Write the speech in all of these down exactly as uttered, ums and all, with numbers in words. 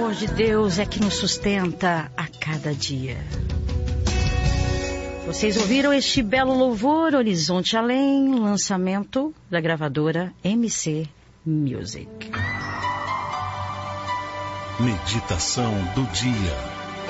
amor de Deus é que nos sustenta a cada dia. Vocês ouviram este belo louvor, Horizonte Além, lançamento da gravadora M C Music. Meditação do dia.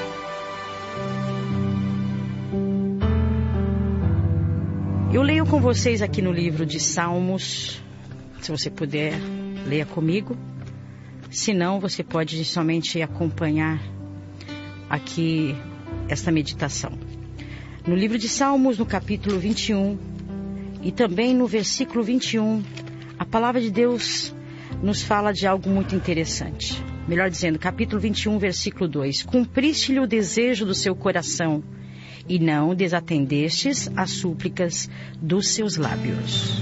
Eu leio com vocês aqui no livro de Salmos. Se você puder, leia comigo. Se não, você pode somente acompanhar aqui esta meditação. No livro de Salmos, no capítulo vinte e um, e também no versículo vinte e um, a palavra de Deus nos fala de algo muito interessante. Melhor dizendo, capítulo vinte e um, versículo dois. Cumpriste-lhe o desejo do seu coração, e não desatendestes as súplicas dos seus lábios.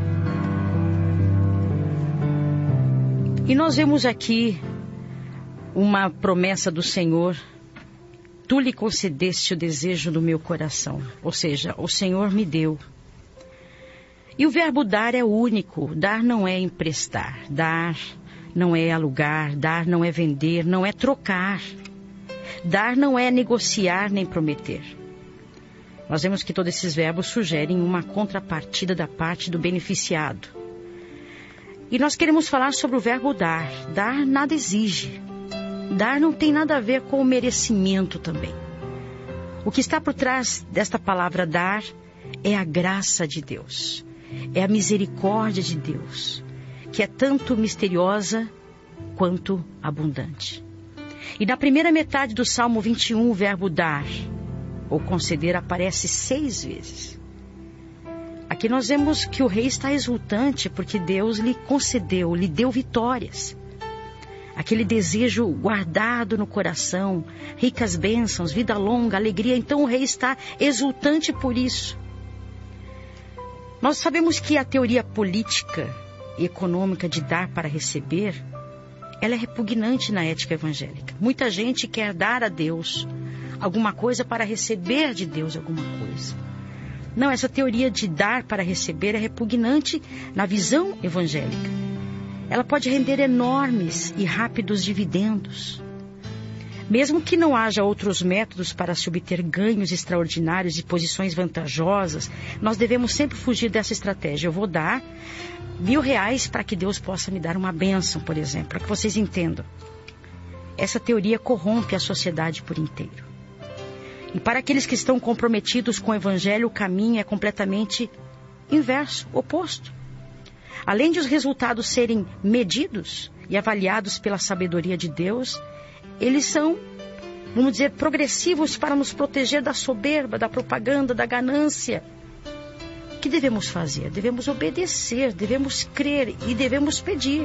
E nós vemos aqui uma promessa do Senhor. Tu lhe concedeste o desejo do meu coração. Ou seja, o Senhor me deu. E o verbo dar é único. Dar não é emprestar. Dar não é alugar. Dar não é vender. Não é trocar. Dar não é negociar nem prometer. Nós vemos que todos esses verbos sugerem uma contrapartida da parte do beneficiado. E nós queremos falar sobre o verbo dar. Dar nada exige. Dar não tem nada a ver com o merecimento também. O que está por trás desta palavra dar é a graça de Deus. É a misericórdia de Deus, que é tanto misteriosa quanto abundante. E na primeira metade do Salmo vinte e um, o verbo dar ou conceder aparece seis vezes. Aqui nós vemos que o rei está exultante porque Deus lhe concedeu, lhe deu vitórias. Aquele desejo guardado no coração, ricas bênçãos, vida longa, alegria. Então o rei está exultante por isso. Nós sabemos que a teoria política e econômica de dar para receber, ela é repugnante na ética evangélica. Muita gente quer dar a Deus alguma coisa para receber de Deus alguma coisa. Não, essa teoria de dar para receber é repugnante na visão evangélica. Ela pode render enormes e rápidos dividendos. Mesmo que não haja outros métodos para se obter ganhos extraordinários e posições vantajosas, nós devemos sempre fugir dessa estratégia. Eu vou dar mil reais para que Deus possa me dar uma bênção, por exemplo, para que vocês entendam. Essa teoria corrompe a sociedade por inteiro. E para aqueles que estão comprometidos com o Evangelho, o caminho é completamente inverso, oposto. Além de os resultados serem medidos e avaliados pela sabedoria de Deus, eles são, vamos dizer, progressivos para nos proteger da soberba, da propaganda, da ganância. O que devemos fazer? Devemos obedecer, devemos crer e devemos pedir.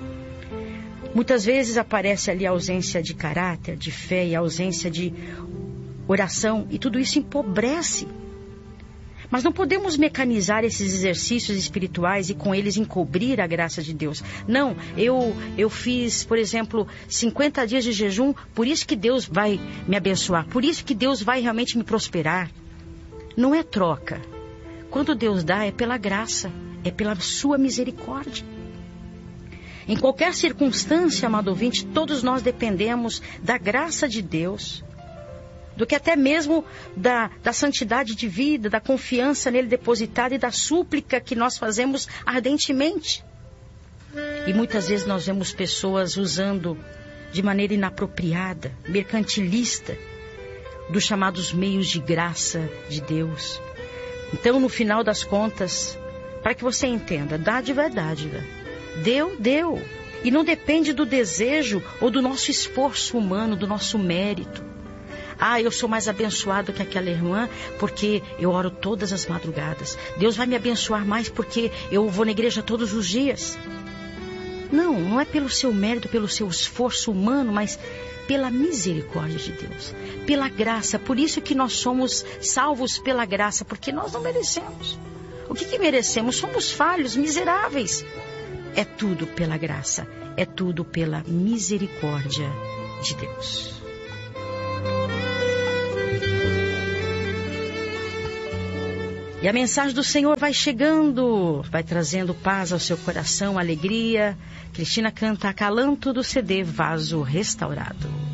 Muitas vezes aparece ali a ausência de caráter, de fé e a ausência de oração, e tudo isso empobrece. Mas não podemos mecanizar esses exercícios espirituais e com eles encobrir a graça de Deus. Não, eu, eu fiz, por exemplo, cinquenta dias de jejum, por isso que Deus vai me abençoar, por isso que Deus vai realmente me prosperar. Não é troca. Quando Deus dá, é pela graça, é pela sua misericórdia. Em qualquer circunstância, amado ouvinte, todos nós dependemos da graça de Deus, do que até mesmo da, da santidade de vida, da confiança nele depositada e da súplica que nós fazemos ardentemente. E muitas vezes nós vemos pessoas usando de maneira inapropriada, mercantilista, dos chamados meios de graça de Deus. Então, no final das contas, para que você entenda, dádiva é dádiva. Deu, deu. E não depende do desejo ou do nosso esforço humano, do nosso mérito. Ah, eu sou mais abençoado que aquela irmã porque eu oro todas as madrugadas. Deus vai me abençoar mais porque eu vou na igreja todos os dias. Não, não é pelo seu mérito, pelo seu esforço humano, mas pela misericórdia de Deus, pela graça. Por isso que nós somos salvos pela graça, porque nós não merecemos. O que que merecemos? Somos falhos, miseráveis. É tudo pela graça, é tudo pela misericórdia de Deus. E a mensagem do Senhor vai chegando, vai trazendo paz ao seu coração, alegria. Cristina canta Acalanto do C D Vaso Restaurado.